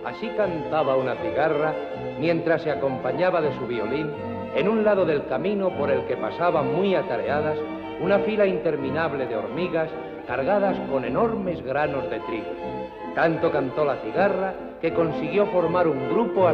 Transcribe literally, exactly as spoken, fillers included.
Así cantaba una cigarra mientras se acompañaba de su violín en un lado del camino por el que pasaban muy atareadas una fila interminable de hormigas cargadas con enormes granos de trigo. Tanto cantó la cigarra que consiguió formar un grupo